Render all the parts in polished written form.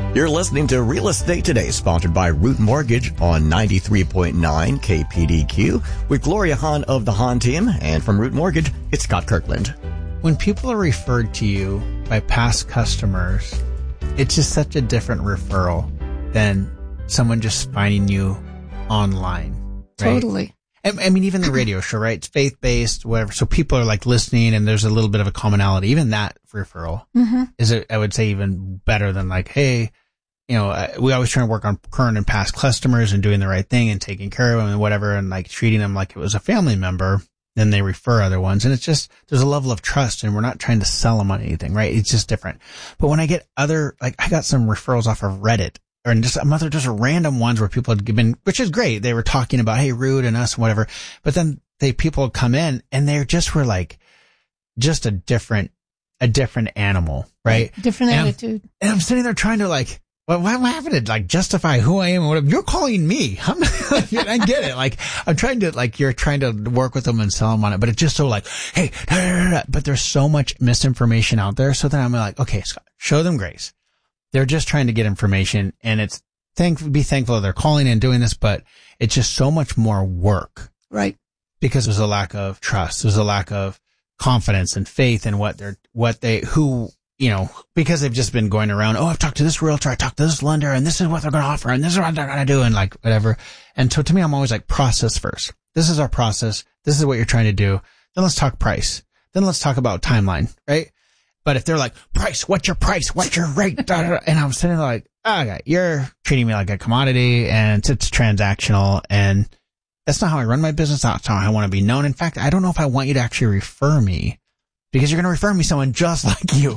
You're listening to Real Estate Today, sponsored by Root Mortgage on 93.9 KPDQ with Gloria Hahn of the Hahn team. And from Root Mortgage, it's Scott Kirkland. When people are referred to you by past customers, it's just such a different referral than someone just finding you online. Right? Totally. I mean, even the radio show, right? It's faith-based, whatever. So people are like listening and there's a little bit of a commonality. Even that referral is, I would say, even better than like, hey, you know, we always try to work on current and past customers and doing the right thing and taking care of them and whatever, and like treating them like it was a family member. Then they refer other ones. And it's just, there's a level of trust and we're not trying to sell them on anything, right? It's just different. But when I get other, like I got some referrals off of Reddit or just random ones where people had given, which is great. They were talking about, hey, Root and us and whatever. But then people would come in and they just were like, just a different animal, right? Different attitude. And I'm sitting there trying to like, well, why happened to like justify who I am? Whatever. You're calling me. I get it. Like I'm trying to like, you're trying to work with them and sell them on it, but it's just so like, hey, but there's so much misinformation out there. So then I'm like, okay, Scott, show them grace. They're just trying to get information and it's be thankful they're calling and doing this, but it's just so much more work. Right. Because there's a lack of trust. There's a lack of confidence and faith in because they've just been going around, oh, I've talked to this realtor, I talked to this lender, and this is what they're going to offer, and this is what they're going to do, and like whatever. And so to me, I'm always like, process first. This is our process. This is what you're trying to do. Then let's talk price. Then let's talk about timeline, right? But if they're like, price, what's your price? What's your rate? And I'm sitting there like, okay, you're treating me like a commodity, and it's transactional, and that's not how I run my business. That's not how I want to be known. In fact, I don't know if I want you to actually refer me. Because you're going to refer me someone just like you,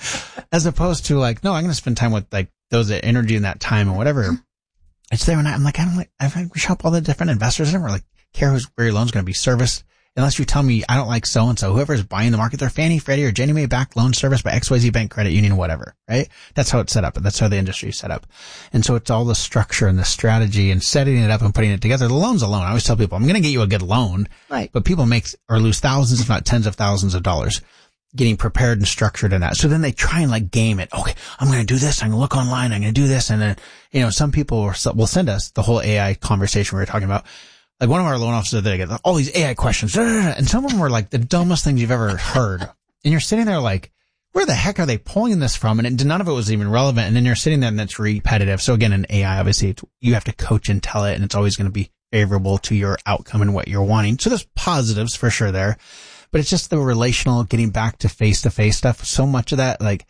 as opposed to like, no, I'm going to spend time with like those that energy and that time and whatever. It's there. And I'm like, we shop all the different investors. I never like care where your loan's going to be serviced unless you tell me I don't like so-and-so, whoever's buying the market, they're Fannie, Freddie or Ginnie Mae backed loan service by XYZ Bank Credit Union, whatever, right? That's how it's set up. That's how the industry is set up. And so it's all the structure and the strategy and setting it up and putting it together. The loan's a loan. I always tell people, I'm going to get you a good loan, right? But people make or lose thousands, if not tens of thousands of dollars getting prepared and structured in that. So then they try and like game it. Okay, I'm going to do this. I'm going to look online. I'm going to do this. And then, some people will send us the whole AI conversation we were talking about. Like one of our loan officers, they get all these AI questions, and some of them were like the dumbest things you've ever heard. And you're sitting there like, where the heck are they pulling this from? And none of it was even relevant. And then you're sitting there and it's repetitive. So again, in AI, obviously, you have to coach and tell it, and it's always going to be favorable to your outcome and what you're wanting. So there's positives for sure there, but it's just the relational, getting back to face-to-face stuff. So much of that, like,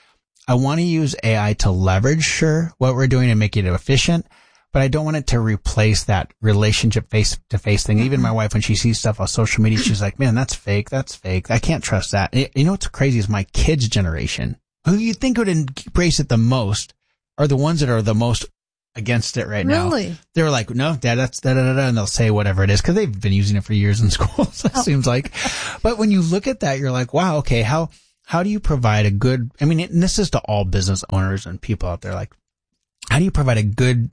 I want to use AI to leverage, what we're doing and make it efficient. But I don't want it to replace that relationship face-to-face thing. Even my wife, when she sees stuff on social media, she's like, man, that's fake. That's fake. I can't trust that. You know what's crazy is my kids' generation, who you think would embrace it the most, are the ones that are the most against it right now. Really? They're like, no, Dad, that's da-da-da-da, and they'll say whatever it is because they've been using it for years in school, so it seems like. But when you look at that, you're like, wow, okay, how do you provide a good, and this is to all business owners and people out there, like, how do you provide a good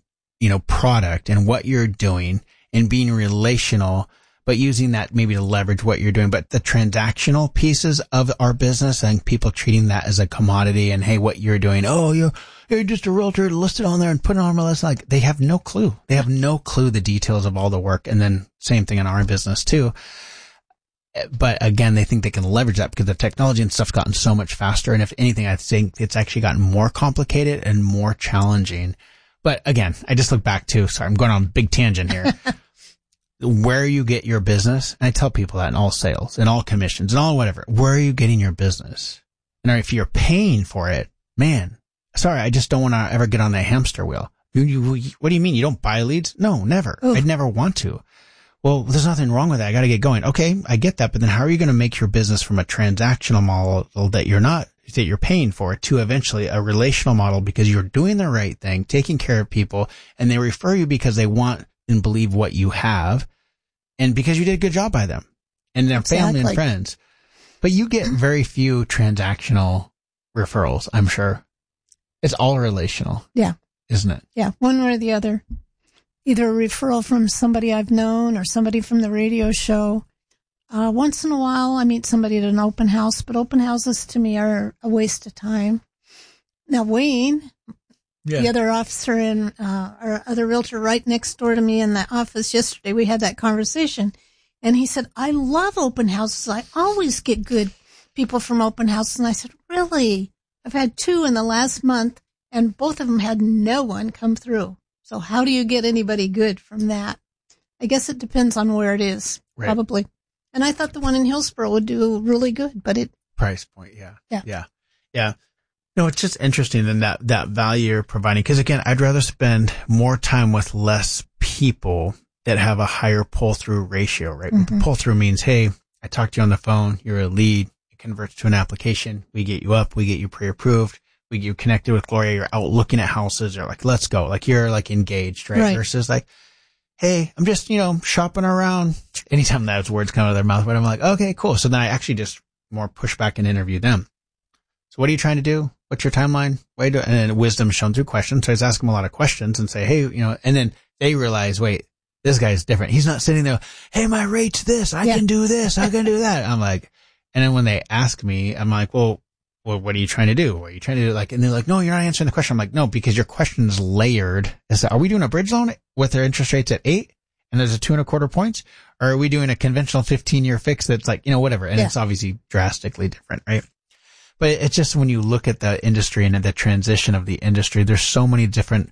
product and what you're doing and being relational, but using that maybe to leverage what you're doing. But the transactional pieces of our business and people treating that as a commodity and, hey, what you're doing. Oh, you're just a realtor listed on there and put it on my list. Like they have no clue. They have no clue the details of all the work. And then same thing in our business too. But again, they think they can leverage that because the technology and stuff's gotten so much faster. And if anything, I think it's actually gotten more complicated and more challenging. But again, I just look back to, sorry, I'm going on a big tangent here. Where you get your business, and I tell people that in all sales, in all commissions, and all whatever, where are you getting your business? And if you're paying for it, man, sorry, I just don't want to ever get on that hamster wheel. What do you mean? You don't buy leads? No, never. Ooh. I'd never want to. Well, there's nothing wrong with that. I got to get going. Okay, I get that. But then how are you going to make your business from a transactional model that you're paying for to eventually a relational model because you're doing the right thing, taking care of people, and they refer you because they want and believe what you have and because you did a good job by them and their family and friends. But you get very few transactional referrals, I'm sure. It's all relational. Yeah. Isn't it? Yeah. One way or the other. Either a referral from somebody I've known or somebody from the radio show. Once in a while, I meet somebody at an open house, but open houses to me are a waste of time. Now, Wayne, the other officer and our other realtor right next door to me in the office yesterday, we had that conversation. And he said, I love open houses. I always get good people from open houses. And I said, really? I've had 2 in the last month, and both of them had no one come through. So how do you get anybody good from that? I guess it depends on where it is, probably. And I thought the one in Hillsborough would do really good, but price point. Yeah. No, it's just interesting than that value you're providing. Cause again, I'd rather spend more time with less people that have a higher pull through ratio, right? Mm-hmm. Pull through means, hey, I talked to you on the phone. You're a lead. It converts to an application. We get you up. We get you pre-approved. We get you connected with Gloria. You're out looking at houses. You're like, let's go. Like you're like engaged, right? Versus like, hey, I'm just, shopping around. Anytime those words come out of their mouth, but I'm like, okay, cool. So then I actually just more push back and interview them. So what are you trying to do? What's your timeline? And then wisdom shown through questions. So I just ask them a lot of questions and say, hey, and then they realize, wait, this guy's different. He's not sitting there, hey, my rate's this. I can do this. I can do that. I'm like, and then when they ask me, I'm like, well, what are you trying to do? What are you trying to do? Like, and they're like, no, you're not answering the question. I'm like, no, because your question is layered. Are we doing a bridge loan with their interest rates at 8 and there's a 2.25 points? Or are we doing a conventional 15-year fix that's like, whatever. And it's obviously drastically different, right? But it's just when you look at the industry and at the transition of the industry, there's so many different,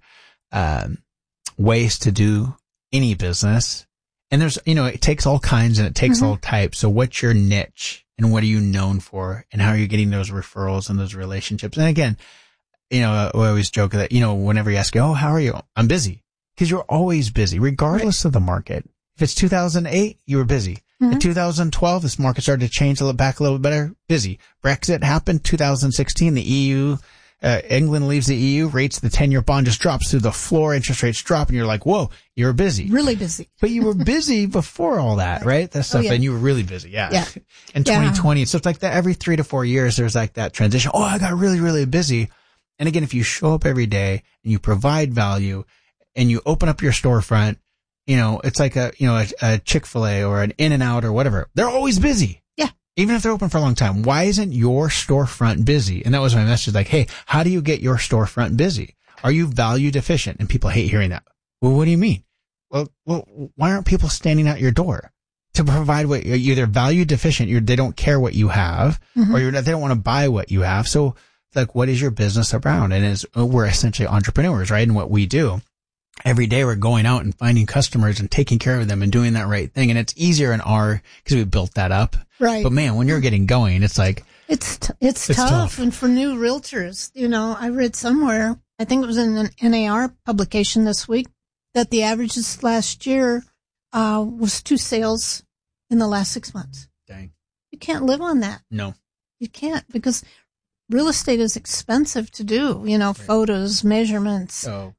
ways to do any business. And there's, it takes all kinds and it takes all types. So what's your niche and what are you known for and how are you getting those referrals and those relationships? And again, we always joke that, whenever you ask, oh, how are you? I'm busy. Because you're always busy, regardless of the market. If it's 2008, you were busy. In 2012, this market started to change back a little better. Busy. Brexit happened. 2016, the EU, England leaves the EU. Rates, the 10-year bond just drops through the floor. Interest rates drop, and you're like, "Whoa, you're busy, really busy." But you were busy before all that, right? That stuff, and you were really busy, yeah. In 2020, it's like that. Every 3 to 4 years, there's like that transition. Oh, I got really, really busy. And again, if you show up every day and you provide value, and you open up your storefront. It's like a Chick-fil-A or an In-N-Out or whatever. They're always busy. Yeah. Even if they're open for a long time. Why isn't your storefront busy? And that was my message. Like, hey, how do you get your storefront busy? Are you value deficient? And people hate hearing that. Well, what do you mean? Well, why aren't people standing at your door to provide what you're either value deficient? They don't care what you have or they don't want to buy what you have. So like, what is your business around? And we're essentially entrepreneurs, right? And what we do. Every day we're going out and finding customers and taking care of them and doing that right thing. And it's easier because we built that up. Right. But man, when you're getting going, it's like. It's tough. And for new realtors, I read somewhere, I think it was in an NAR publication this week, that the averages last year, was 2 sales in the last 6 months. Dang. You can't live on that. No. You can't because real estate is expensive to do, photos, measurements. Oh.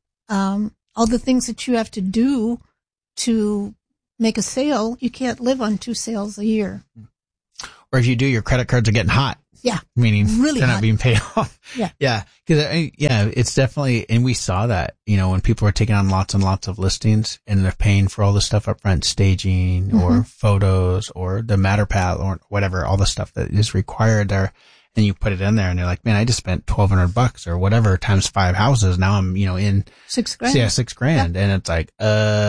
All the things that you have to do to make a sale, you can't live on 2 sales a year. Or if you do, your credit cards are getting hot. Yeah. Meaning really they're not being paid off. Yeah. Yeah. Cause it's definitely, and we saw that, when people are taking on lots and lots of listings and they're paying for all the stuff up front, staging or photos or the Matterpad or whatever, all the stuff that is required there. And you put it in there and they're like, man, I just spent $1,200 or whatever times 5 houses. Now I'm, in $6,000. Yeah, $6,000. Yeah. And it's like,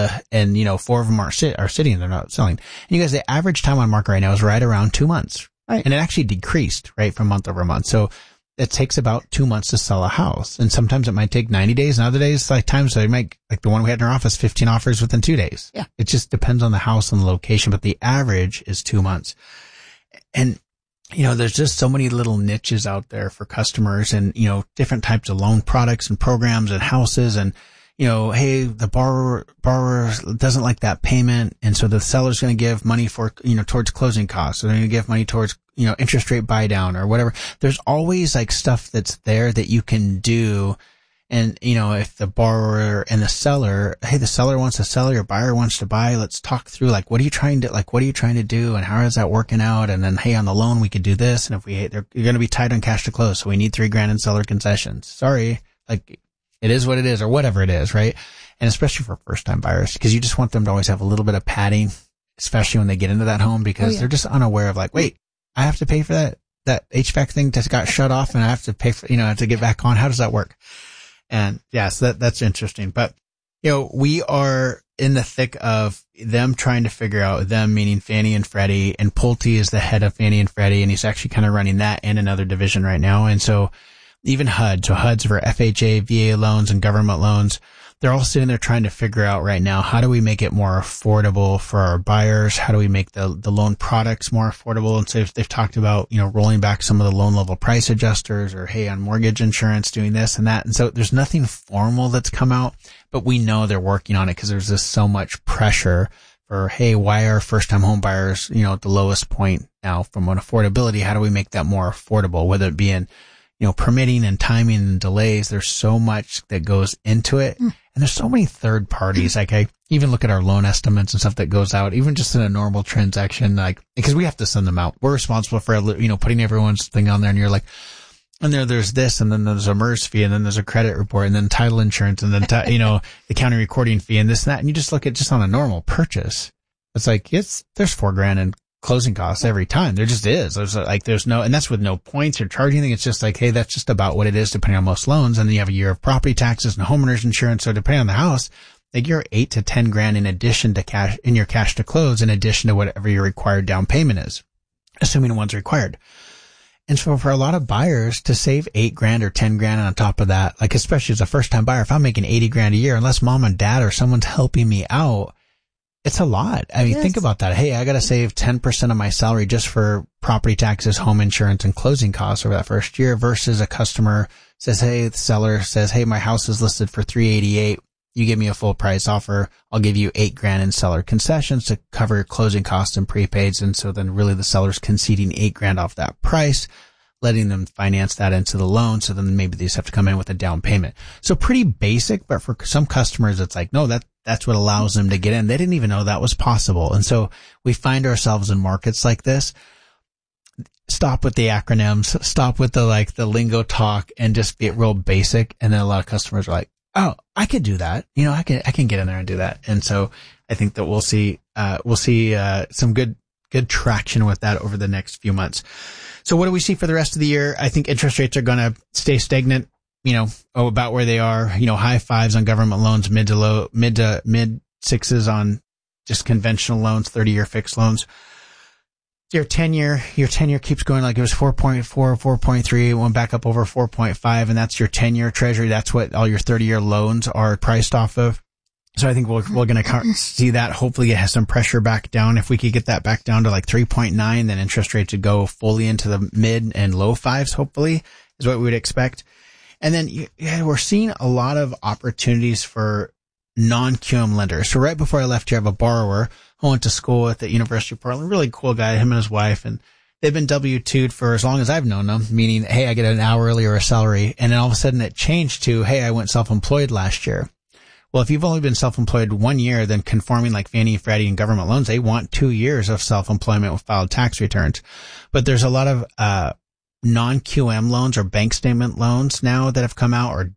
and 4 of them are sitting and they're not selling. And you guys, the average time on market right now is right around 2 months. Right. And it actually decreased, right, from month over month. So it takes about 2 months to sell a house. And sometimes it might take 90 days and other days, like times they might, like the one we had in our office, 15 offers within 2 days. Yeah. It just depends on the house and the location, but the average is 2 months. And there's just so many little niches out there for customers and, different types of loan products and programs and houses and, hey, the borrower doesn't like that payment. And so the seller's going to give money for, towards closing costs. So they're going to give money towards, interest rate buy down or whatever. There's always like stuff that's there that you can do. And, if the borrower and the seller, hey, the seller wants to sell, your buyer wants to buy, let's talk through, like, what are you trying to do? And how is that working out? And then, hey, on the loan, we could do this. And if you're going to be tight on cash to close. So we need $3,000 in seller concessions. Sorry. Like, it is what it is or whatever it is, right? And especially for first time buyers, because you just want them to always have a little bit of padding, especially when they get into that home, because they're just unaware of like, wait, I have to pay for that HVAC thing that got shut off and I have to pay for, to get back on. How does that work? And so that's interesting. But, we are in the thick of them trying to figure out, them meaning Fannie and Freddie, and Pulte is the head of Fannie and Freddie, and he's actually kind of running that and another division right now. And so even HUD, so HUD's for FHA, VA loans and government loans, they're all sitting there trying to figure out right now, how do we make it more affordable for our buyers? How do we make the loan products more affordable? And so they've talked about, rolling back some of the loan level price adjusters, or, hey, on mortgage insurance, doing this and that. And so there's nothing formal that's come out, but we know they're working on it because there's just so much pressure for, hey, why are first time home buyers, at the lowest point now from an affordability? How do we make that more affordable? Whether it be in, permitting and timing and delays, there's so much that goes into it. And there's so many third parties. Like I even look at our loan estimates and stuff that goes out, even just in a normal transaction, like, because we have to send them out. We're responsible for, putting everyone's thing on there, and you're like, and there's this, and then there's a MERS fee, and then there's a credit report, and then title insurance, and then, the county recording fee, and this and that. And you just look at just on a normal purchase. It's like, there's $4,000 in closing costs every time. There just is. There's no, and that's with no points or charging anything. It's just like, hey, that's just about what it is depending on most loans. And then you have a year of property taxes and homeowners insurance. So depending on the house, like you're $8,000 to $10,000 in addition to cash, in your cash to close, in addition to whatever your required down payment is, assuming one's required. And so for a lot of buyers to save $8,000 or $10,000 on top of that, like especially as a first time buyer, if I'm making $80,000 a year, unless mom and dad or someone's helping me out, it's a lot. I mean, think about that. Hey, I got to save 10% of my salary just for property taxes, home insurance, and closing costs over that first year, versus a customer says, hey, the seller says, hey, my house is listed for $388. You give me a full price offer. I'll give you $8,000 in seller concessions to cover your closing costs and prepaids. And so then really the seller's conceding $8,000 off that price, letting them finance that into the loan. So then maybe they just have to come in with a down payment. So pretty basic, but for some customers, it's like, no, that's what allows them to get in. They didn't even know that was possible. And so we find ourselves in markets like this. Stop with the acronyms, stop with the lingo talk, and just be real basic. And then a lot of customers are like, oh, I could do that. I can get in there and do that. And so I think that we'll see some good traction with that over the next few months. So what do we see for the rest of the year? I think interest rates are going to stay stagnant, about where they are, high 5s on government loans, mid to mid 6s on just conventional loans, 30-year fixed loans. Your 10-year keeps going, like it was 4.4, 4.3, it went back up over 4.5, and that's your 10-year treasury. That's what all your 30-year loans are priced off of. So I think we're going to see that. Hopefully it has some pressure back down. If we could get that back down to like 3.9, then interest rates would go fully into the mid and low 5s, hopefully, is what we would expect. And then we're seeing a lot of opportunities for non-QM lenders. So right before I left here, I have a borrower who went to school at the University of Portland, really cool guy, him and his wife, and they've been W-2'd for as long as I've known them, meaning, hey, I get an hourly or a salary. And then all of a sudden it changed to, hey, I went self-employed last year. Well, if you've only been self-employed 1 year, then conforming like Fannie, Freddie, and government loans, they want 2 years of self-employment with filed tax returns. But there's a lot of non-QM loans or bank statement loans now that have come out, or